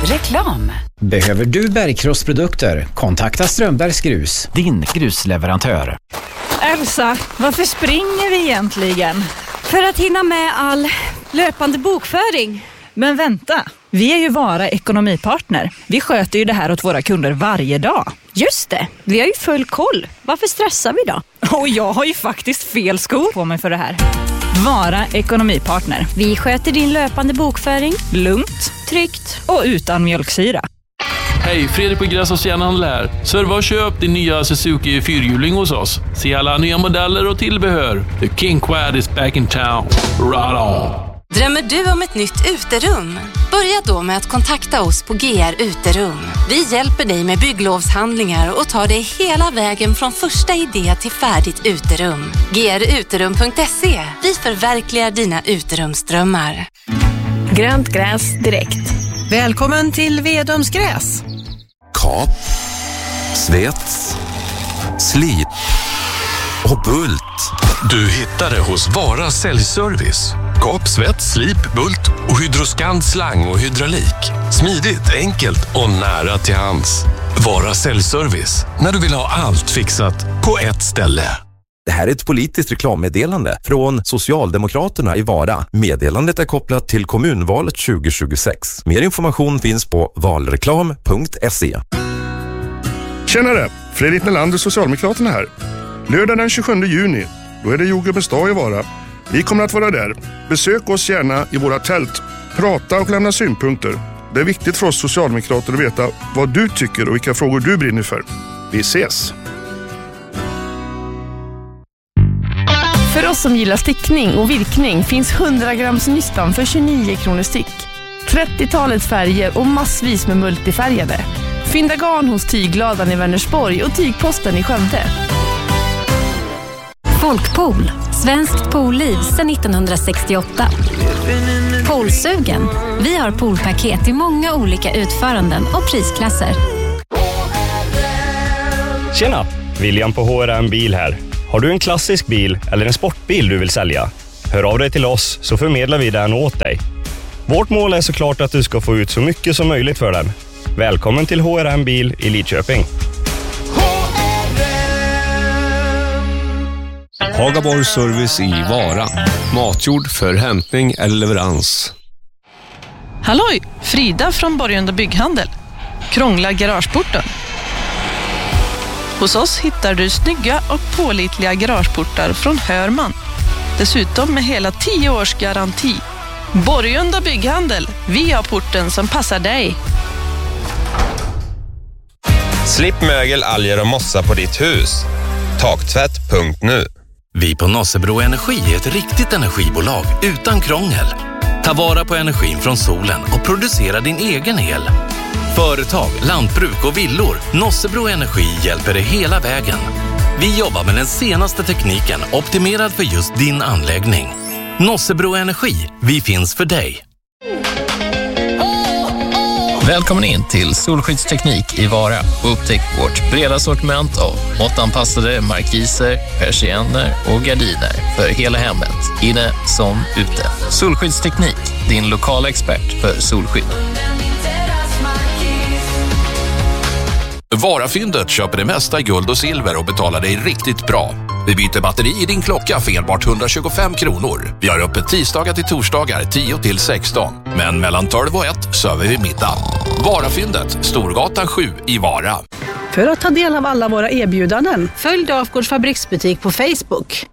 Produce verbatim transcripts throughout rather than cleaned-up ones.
Reklam. Behöver du bergkrossprodukter? Kontakta Strömbergs Grus, din grusleverantör. Elsa, varför springer vi egentligen? För att hinna med all löpande bokföring. Men vänta, vi är ju Vara ekonomipartner. Vi sköter ju det här åt våra kunder varje dag. Just det, vi har ju full koll. Varför stressar vi då? Och jag har ju faktiskt fel skor på mig för det här. Vara ekonomipartner. Vi sköter din löpande bokföring. Lugnt, tryggt och utan mjölksyra. Hej, Fredrik på Gräs järnhandel här. Serva och köp din nya Suzuki fyrhjuling hos oss. Se alla nya modeller och tillbehör. The King Quad is back in town. Right on. Drömmer du om ett nytt uterum? Börja då med att kontakta oss på G R Uterum. Vi hjälper dig med bygglovshandlingar och tar dig hela vägen från första idé till färdigt uterum. G R uterum punkt se. Vi förverkligar dina uterumsdrömmar. Grönt gräs direkt. Välkommen till Vedomsgräs. Kap, svets, slip och bult. Du hittar det hos Vara säljservice. Kap, svets, slip, bult och hydroskand, slang och hydraulik. Smidigt, enkelt och nära till hands. Vara säljservice. När du vill ha allt fixat på ett ställe. Det här är ett politiskt reklammeddelande från Socialdemokraterna i Vara. Meddelandet är kopplat till kommunvalet tjugo tjugosex. Mer information finns på valreklam punkt se. Tjenare, Fredrik Nelander, Socialdemokraterna här. Lördag den tjugosjunde juni, då är det jordgubbens dag i Vara. Vi kommer att vara där. Besök oss gärna i våra tält. Prata och lämna synpunkter. Det är viktigt för oss socialdemokrater att veta vad du tycker och vilka frågor du brinner för. Vi ses! För oss som gillar stickning och virkning finns hundra grams nystan för tjugonio kronor styck. trettiotalets färger och massvis med multifärgade. Fynda garn hos Tygladan i Vänersborg och Tygposten i Skövde. Folkpool, svenskt poolliv sedan nittonhundrasextioåtta. Poolsugen. Vi har poolpaket i många olika utföranden och prisklasser. Tjena, William på H R M Bil här. Har du en klassisk bil eller en sportbil du vill sälja? Hör av dig till oss så förmedlar vi den åt dig. Vårt mål är såklart att du ska få ut så mycket som möjligt för den. Välkommen till H R M Bil i Lidköping. Hagaborg Service i Vara. Matjord för hämtning eller leverans. Halloj, Frida från Borgunda Bygghandel. Krångla garageporten. Hos oss hittar du snygga och pålitliga garageportar från Hörman. Dessutom med hela tio års garanti. Borgunda Bygghandel. Vi har porten som passar dig. Slipp mögel, alger och mossa på ditt hus. Taktvätt punkt nu. Vi på Nossebro Energi är ett riktigt energibolag utan krångel. Ta vara på energin från solen och producera din egen el. Företag, lantbruk och villor. Nossebro Energi hjälper dig hela vägen. Vi jobbar med den senaste tekniken optimerad för just din anläggning. Nossebro Energi, vi finns för dig. Välkommen in till Solskyddsteknik i Vara och upptäck vårt breda sortiment av måttanpassade markiser, persienner och gardiner för hela hemmet, inne som ute. Solskyddsteknik, din lokala expert för solskydd. Varafyndet köper det mesta i guld och silver och betalar dig riktigt bra. Vi byter batteri i din klocka för enbart etthundratjugofem kronor. Vi har öppet tisdagar till torsdagar tio till sexton. Men mellan tolv och ett server vi middag. Varafyndet, Storgatan sju i Vara. För att ta del av alla våra erbjudanden, följ Dafgårds fabriksbutik på Facebook.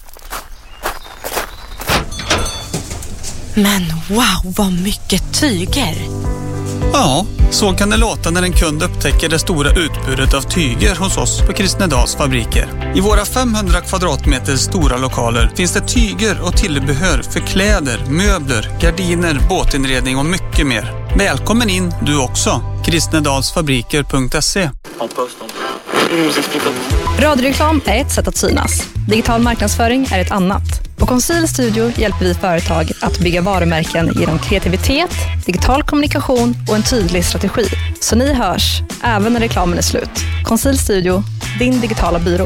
Men wow, vad mycket tyger! Ja, så kan det låta när en kund upptäcker det stora utbudet av tyger hos oss på Kristnedals fabriker. I våra femhundra kvadratmeter stora lokaler finns det tyger och tillbehör för kläder, möbler, gardiner, båtinredning och mycket mer. Välkommen in du också. kristnedalsfabriker punkt se. Radioreklam är ett sätt att synas. Digital marknadsföring är ett annat. På Conceal Studio hjälper vi företag att bygga varumärken genom kreativitet, digital kommunikation och en tydlig strategi. Så ni hörs, även när reklamen är slut. Conceal Studio, din digitala byrå.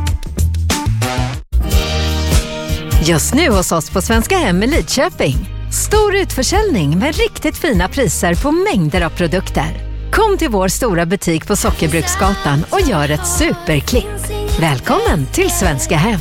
Just nu hos oss på Svenska Hem i Lidköping. Stor utförsäljning med riktigt fina priser på mängder av produkter. Kom till vår stora butik på Sockerbruksgatan och gör ett superklipp. Välkommen till Svenska Hem.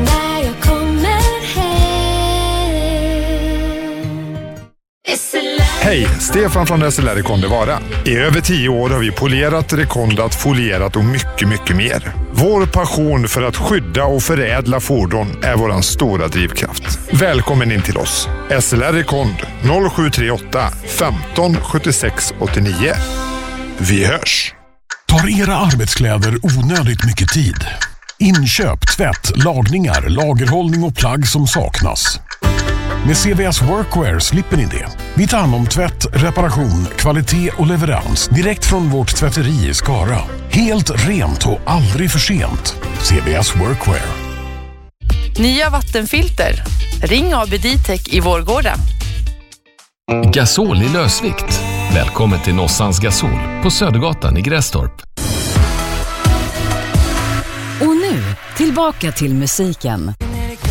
Hej, Stefan från S L R Rekonde Vara. I över tio år har vi polerat, rekondat, folierat och mycket, mycket mer. Vår passion för att skydda och förädla fordon är våran stora drivkraft. Välkommen in till oss. S L R Rekond noll sju tre åtta femton sjuttiosex åttionio. Vi hörs! Tar era arbetskläder onödigt mycket tid? Inköp, tvätt, lagningar, lagerhållning och plagg som saknas. Med C V S Workwear slipper ni det. Vi tar hand om tvätt, reparation, kvalitet och leverans direkt från vårt tvätteri i Skara. Helt rent och aldrig för sent. C V S Workwear. Nya vattenfilter. Ring A B D-Tech i Vårgårda. Gasol i lösvikt. Välkommen till Nossans Gasol på Södergatan i Grästorp. Och nu, tillbaka till musiken.